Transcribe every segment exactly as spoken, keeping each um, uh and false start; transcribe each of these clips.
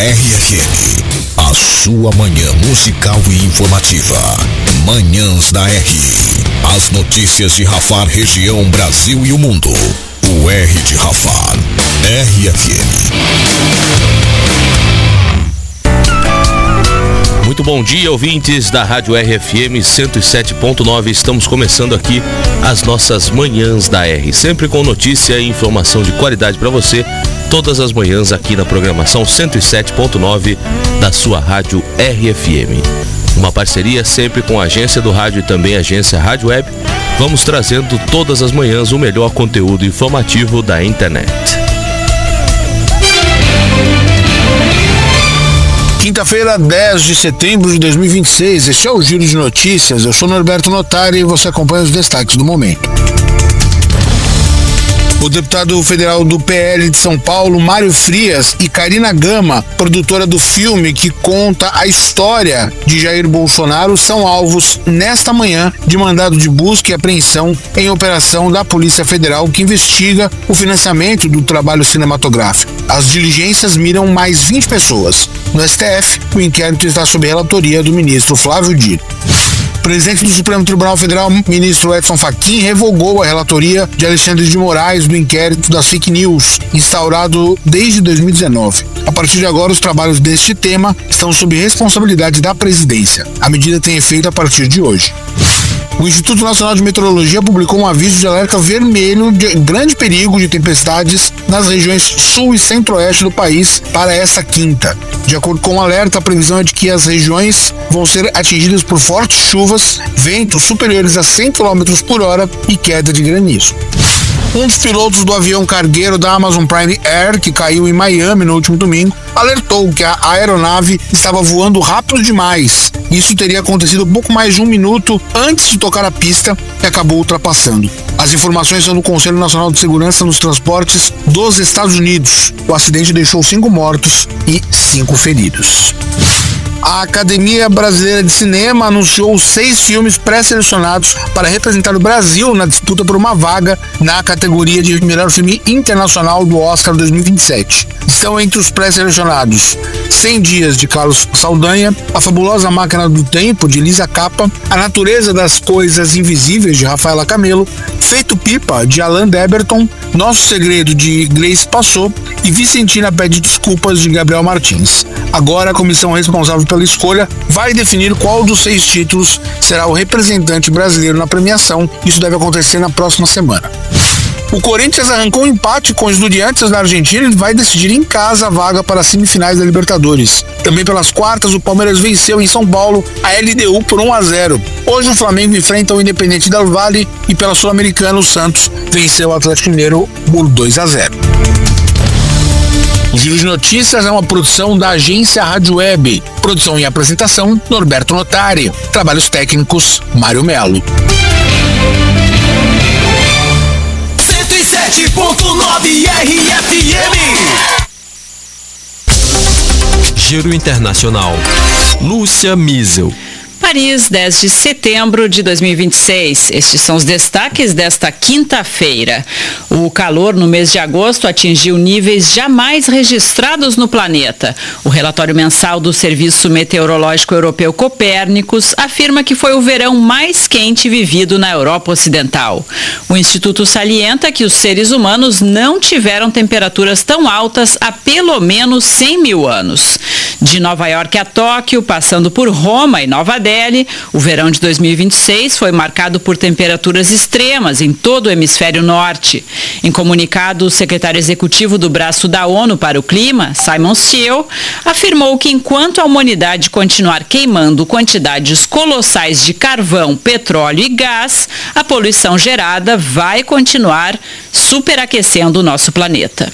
R F M, a sua manhã musical e informativa. Manhãs da R. As notícias de Rafar, região, Brasil e o mundo. O R de Rafar. R F M. Muito bom dia, ouvintes da Rádio R F M cento e sete ponto nove. Estamos começando aqui as nossas manhãs da R, sempre com notícia e informação de qualidade para você, todas as manhãs aqui na programação cento e sete ponto nove da sua Rádio R F M. Uma parceria sempre com a agência do rádio e também a agência Rádio Web. Vamos trazendo todas as manhãs o melhor conteúdo informativo da internet. Quinta-feira, dez de setembro de dois mil e vinte e seis, este é o Giro de Notícias. Eu sou Norberto Notari e você acompanha os destaques do momento. O deputado federal do P L de São Paulo, Mário Frias, e Karina Gama, produtora do filme que conta a história de Jair Bolsonaro, são alvos nesta manhã de mandado de busca e apreensão em operação da Polícia Federal que investiga o financiamento do trabalho cinematográfico. As diligências miram mais vinte pessoas. No S T F, o inquérito está sob relatoria do ministro Flávio Dino. O presidente do Supremo Tribunal Federal, ministro Edson Fachin, revogou a relatoria de Alexandre de Moraes do inquérito das fake news, instaurado desde dois mil e dezenove. A partir de agora, os trabalhos deste tema estão sob responsabilidade da presidência. A medida tem efeito a partir de hoje. O Instituto Nacional de Meteorologia publicou um aviso de alerta vermelho de grande perigo de tempestades nas regiões sul e centro-oeste do país para esta quinta. De acordo com o alerta, a previsão é de que as regiões vão ser atingidas por fortes chuvas, ventos superiores a cem quilômetros por hora e queda de granizo. Um dos pilotos do avião cargueiro da Amazon Prime Air, que caiu em Miami no último domingo, alertou que a aeronave estava voando rápido demais. Isso teria acontecido pouco mais de um minuto antes de tocar a pista e acabou ultrapassando. As informações são do Conselho Nacional de Segurança nos Transportes dos Estados Unidos. O acidente deixou cinco mortos e cinco feridos. A Academia Brasileira de Cinema anunciou seis filmes pré-selecionados para representar o Brasil na disputa por uma vaga na categoria de melhor filme internacional do Oscar dois mil e vinte e sete. Estão entre os pré-selecionados cem dias, de Carlos Saldanha, A Fabulosa Máquina do Tempo, de Lisa Capa, A Natureza das Coisas Invisíveis, de Rafaela Camelo, Feito Pipa, de Alan Deberton, Nosso Segredo, de Grace Passot e Vicentina Pede Desculpas, de Gabriel Martins. Agora, a comissão responsável pela escolha vai definir qual dos seis títulos será o representante brasileiro na premiação. Isso deve acontecer na próxima semana. O Corinthians arrancou um empate com os Estudiantes na Argentina e vai decidir em casa a vaga para as semifinais da Libertadores. Também pelas quartas, o Palmeiras venceu em São Paulo a L D U por um a zero. Hoje o Flamengo enfrenta o Independente del Valle e pela Sul-Americana o Santos venceu o Atlético Mineiro por dois a zero. O Giro de Notícias é uma produção da agência Rádio Web. Produção e apresentação, Norberto Notari. Trabalhos técnicos, Mário Melo. cento e sete ponto nove R F M. Giro Internacional. Lúcia Miesel. Paris, dez de setembro de dois mil e vinte e seis. Estes são os destaques desta quinta-feira. O calor no mês de agosto atingiu níveis jamais registrados no planeta. O relatório mensal do Serviço Meteorológico Europeu Copérnicos afirma que foi o verão mais quente vivido na Europa Ocidental. O Instituto salienta que os seres humanos não tiveram temperaturas tão altas há pelo menos cem mil anos. De Nova York a Tóquio, passando por Roma e Nova Delhi, o verão de dois mil e vinte e seis foi marcado por temperaturas extremas em todo o hemisfério norte. Em comunicado, o secretário executivo do braço da ONU para o Clima, Simon Stiell, afirmou que enquanto a humanidade continuar queimando quantidades colossais de carvão, petróleo e gás, a poluição gerada vai continuar superaquecendo o nosso planeta.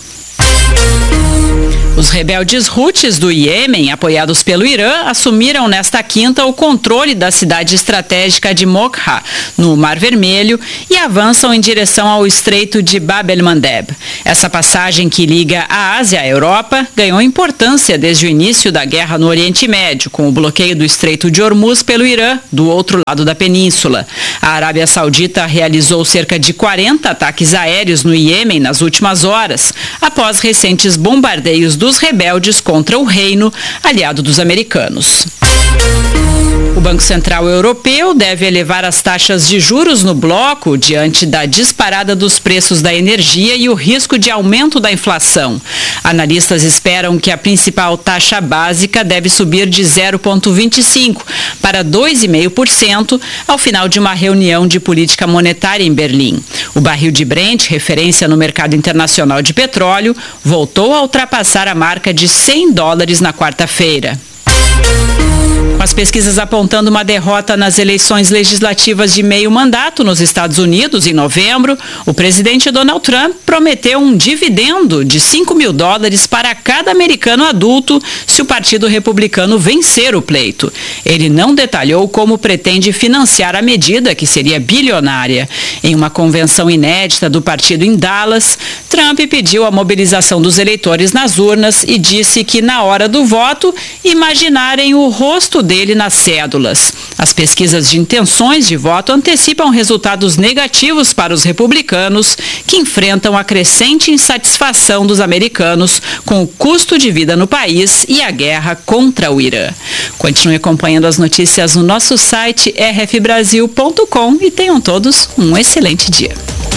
Os rebeldes Houthis do Iêmen, apoiados pelo Irã, assumiram nesta quinta o controle da cidade estratégica de Mokha, no Mar Vermelho, e avançam em direção ao Estreito de Bab el-Mandeb. Essa passagem que liga a Ásia à Europa ganhou importância desde o início da guerra no Oriente Médio, com o bloqueio do Estreito de Hormuz pelo Irã, do outro lado da península. A Arábia Saudita realizou cerca de quarenta ataques aéreos no Iêmen nas últimas horas, após recentes bombardeios do dos rebeldes contra o reino, aliado dos americanos. O Banco Central Europeu deve elevar as taxas de juros no bloco diante da disparada dos preços da energia e o risco de aumento da inflação. Analistas esperam que a principal taxa básica deve subir de zero vírgula vinte e cinco para dois vírgula cinco por cento ao final de uma reunião de política monetária em Berlim. O barril de Brent, referência no mercado internacional de petróleo, voltou a ultrapassar a marca de cem dólares na quarta-feira. Com as pesquisas apontando uma derrota nas eleições legislativas de meio mandato nos Estados Unidos em novembro, o presidente Donald Trump prometeu um dividendo de cinco mil dólares para cada americano adulto se o Partido Republicano vencer o pleito. Ele não detalhou como pretende financiar a medida, que seria bilionária. Em uma convenção inédita do partido em Dallas, Trump pediu a mobilização dos eleitores nas urnas e disse que, na hora do voto, imaginarem o rosto dele nas cédulas. As pesquisas de intenções de voto antecipam resultados negativos para os republicanos, que enfrentam a crescente insatisfação dos americanos com o custo de vida no país e a guerra contra o Irã. Continue acompanhando as notícias no nosso site r f brasil ponto com e tenham todos um excelente dia.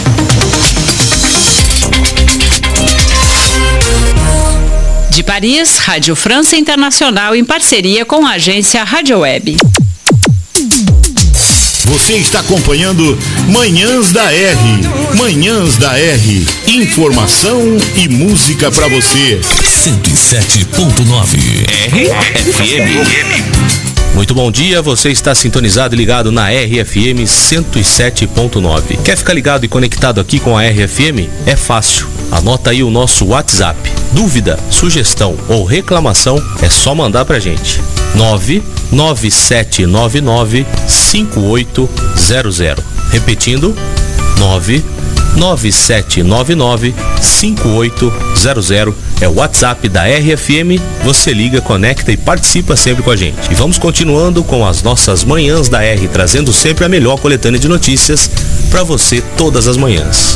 De Paris, Rádio França Internacional em parceria com a agência Rádio Web. Você está acompanhando Manhãs da R. Manhãs da R. Informação e música para você. cento e sete ponto nove R F M. Muito bom dia, você está sintonizado e ligado na R F M cento e sete ponto nove. Quer ficar ligado e conectado aqui com a R F M? É fácil. Anota aí o nosso WhatsApp. Dúvida, sugestão ou reclamação é só mandar pra gente. nove nove sete nove nove cinco oito zero zero. Repetindo, nove nove sete nove nove cinco oito zero zero é o WhatsApp da R F M. Você liga, conecta e participa sempre com a gente. E vamos continuando com as nossas Manhãs da R, trazendo sempre a melhor coletânea de notícias para você todas as manhãs.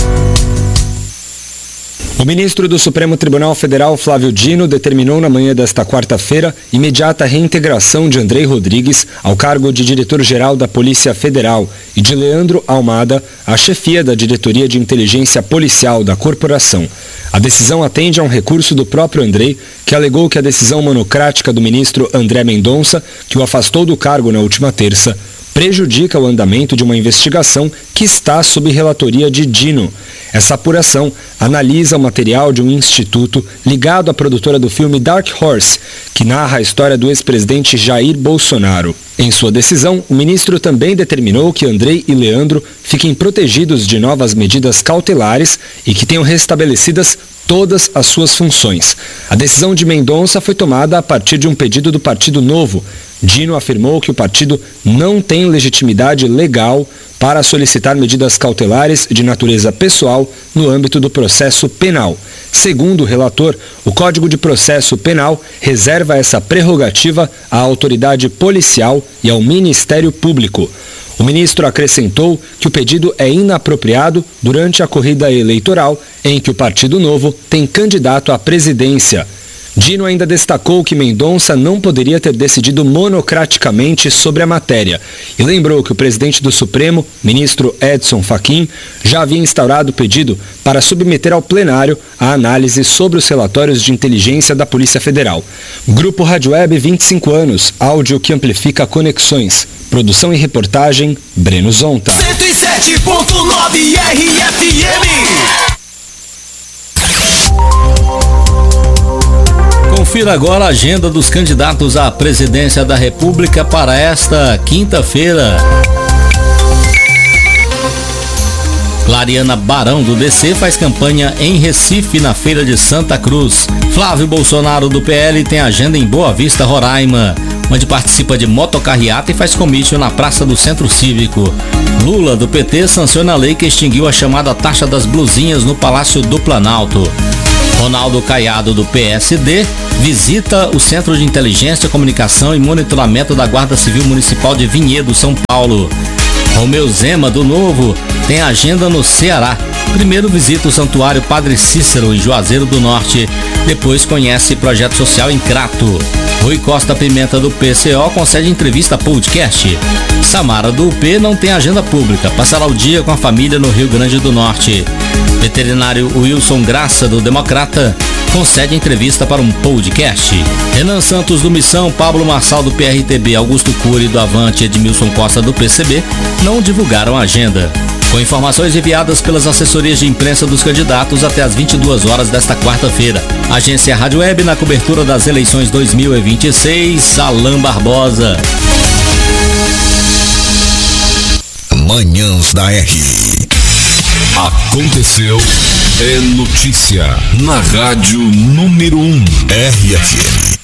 O ministro do Supremo Tribunal Federal, Flávio Dino, determinou na manhã desta quarta-feira imediata reintegração de Andrei Rodrigues ao cargo de diretor-geral da Polícia Federal e de Leandro Almada à chefia da Diretoria de Inteligência Policial da corporação. A decisão atende a um recurso do próprio Andrei, que alegou que a decisão monocrática do ministro André Mendonça, que o afastou do cargo na última terça, prejudica o andamento de uma investigação que está sob relatoria de Dino. Essa apuração analisa o material de um instituto ligado à produtora do filme Dark Horse, que narra a história do ex-presidente Jair Bolsonaro. Em sua decisão, o ministro também determinou que Andrei e Leandro fiquem protegidos de novas medidas cautelares e que tenham restabelecidas todas as suas funções. A decisão de Mendonça foi tomada a partir de um pedido do Partido Novo. Dino afirmou que o partido não tem legitimidade legal para solicitar medidas cautelares de natureza pessoal no âmbito do processo penal. Segundo o relator, o Código de Processo Penal reserva essa prerrogativa à autoridade policial e ao Ministério Público. O ministro acrescentou que o pedido é inapropriado durante a corrida eleitoral em que o Partido Novo tem candidato à presidência. Dino ainda destacou que Mendonça não poderia ter decidido monocraticamente sobre a matéria e lembrou que o presidente do Supremo, ministro Edson Fachin, já havia instaurado o pedido para submeter ao plenário a análise sobre os relatórios de inteligência da Polícia Federal. Grupo Rádio Web, vinte e cinco anos, áudio que amplifica conexões. Produção e reportagem, Breno Zonta. cento e sete ponto nove R F M. Confira agora a agenda dos candidatos à presidência da República para esta quinta-feira. Clariana Barão, do D C, faz campanha em Recife, na Feira de Santa Cruz. Flávio Bolsonaro, do P L, tem agenda em Boa Vista, Roraima, onde participa de motocarreata e faz comício na Praça do Centro Cívico. Lula, do P T, sanciona a lei que extinguiu a chamada taxa das blusinhas no Palácio do Planalto. Ronaldo Caiado, do P S D, visita o Centro de Inteligência, Comunicação e Monitoramento da Guarda Civil Municipal de Vinhedo, São Paulo. Romeu Zema, do Novo, tem agenda no Ceará. Primeiro visita o Santuário Padre Cícero em Juazeiro do Norte. Depois conhece projeto social em Crato. Rui Costa Pimenta do P C O concede entrevista podcast. Samara do U P não tem agenda pública, passará o dia com a família no Rio Grande do Norte. Veterinário Wilson Graça do Democrata concede entrevista para um podcast. Renan Santos do Missão, Pablo Marçal do P R T B, Augusto Cury do Avante e Edmilson Costa do P C B não divulgaram a agenda. Com informações enviadas pelas assessorias de imprensa dos candidatos até às vinte e duas horas desta quarta-feira. Agência Rádio Web na cobertura das eleições dois mil e vinte e seis, Alain Barbosa. Manhãs da R. Aconteceu, é notícia na rádio número um R F M.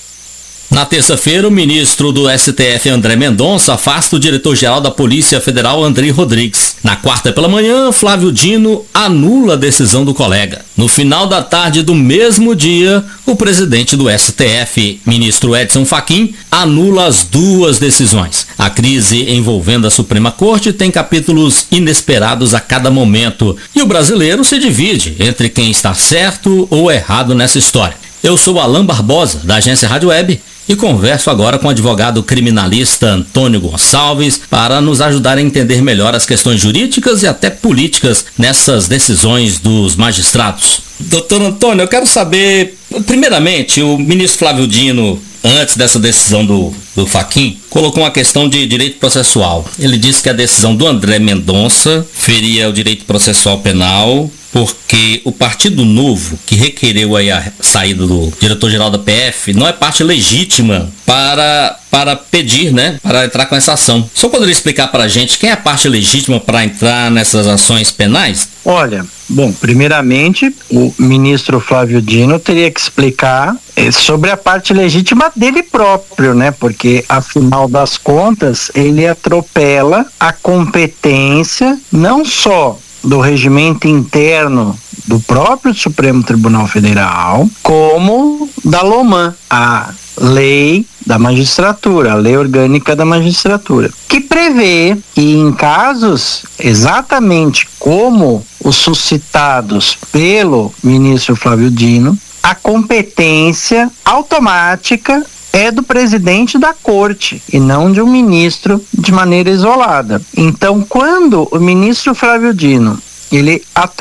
Na terça-feira, o ministro do S T F, André Mendonça, afasta o diretor-geral da Polícia Federal, Andrei Rodrigues. Na quarta pela manhã, Flávio Dino anula a decisão do colega. No final da tarde do mesmo dia, o presidente do S T F, ministro Edson Fachin, anula as duas decisões. A crise envolvendo a Suprema Corte tem capítulos inesperados a cada momento. E o brasileiro se divide entre quem está certo ou errado nessa história. Eu sou Alain Barbosa, da agência Rádio Web, e converso agora com o advogado criminalista Antônio Gonçalves para nos ajudar a entender melhor as questões jurídicas e até políticas nessas decisões dos magistrados. Doutor Antônio, eu quero saber, primeiramente, o ministro Flávio Dino, antes dessa decisão do, do Fachin, colocou uma questão de direito processual. Ele disse que a decisão do André Mendonça feria o direito processual penal, porque o Partido Novo, que requereu aí a saída do diretor-geral da P F, não é parte legítima para, para pedir, né, para entrar com essa ação. O senhor poderia explicar para a gente quem é a parte legítima para entrar nessas ações penais? Olha, bom, primeiramente, o ministro Flávio Dino teria que explicar eh, sobre a parte legítima dele próprio, né, porque, afinal das contas, ele atropela a competência não só do regimento interno do próprio Supremo Tribunal Federal, como da LOMAN, a lei da magistratura, a lei orgânica da magistratura, que prevê que em casos exatamente como os suscitados pelo ministro Flávio Dino, a competência automática é do presidente da corte e não de um ministro de maneira isolada. Então, quando o ministro Flávio Dino ele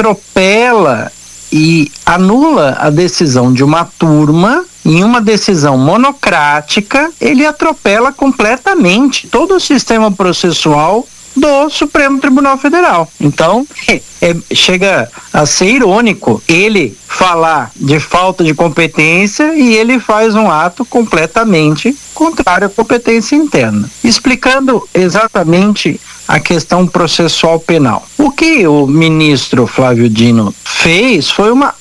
atropela e anula a decisão de uma turma em uma decisão monocrática, ele atropela completamente todo o sistema processual do Supremo Tribunal Federal. Então, é, é, chega a ser irônico ele falar de falta de competência e ele faz um ato completamente contrário à competência interna. Explicando exatamente a questão processual penal. O que o ministro Flávio Dino fez foi uma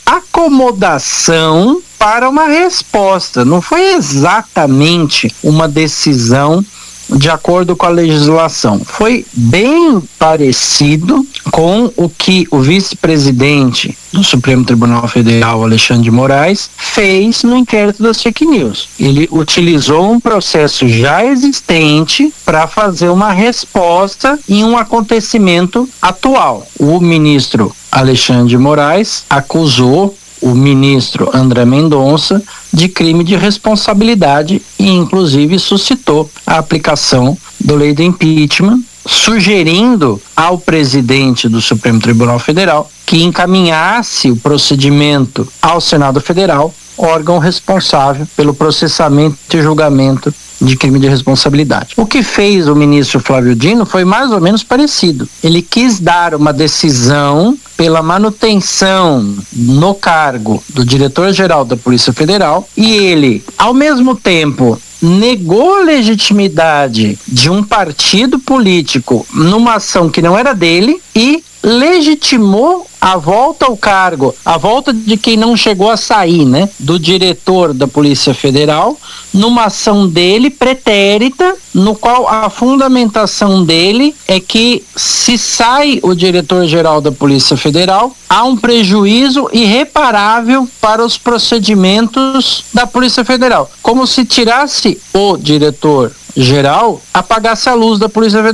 acomodação para uma resposta. Não foi exatamente uma decisão de acordo com a legislação. Foi bem parecido com o que o vice-presidente do Supremo Tribunal Federal, Alexandre de Moraes, fez no inquérito das fake news. Ele utilizou um processo já existente para fazer uma resposta em um acontecimento atual. O ministro Alexandre de Moraes acusou o ministro André Mendonça de crime de responsabilidade e inclusive suscitou a aplicação da lei do impeachment, sugerindo ao presidente do Supremo Tribunal Federal que encaminhasse o procedimento ao Senado Federal, órgão responsável pelo processamento e julgamento de crime de responsabilidade. O que fez o ministro Flávio Dino foi mais ou menos parecido. Ele quis dar uma decisão pela manutenção no cargo do diretor-geral da Polícia Federal e ele, ao mesmo tempo, negou a legitimidade de um partido político numa ação que não era dele e legitimou a volta ao cargo, a volta de quem não chegou a sair, né, do diretor da Polícia Federal, numa ação dele pretérita, no qual a fundamentação dele é que se sai o diretor-geral da Polícia Federal, há um prejuízo irreparável para os procedimentos da Polícia Federal. Como se tirasse o diretor-geral, apagasse a luz da Polícia Federal.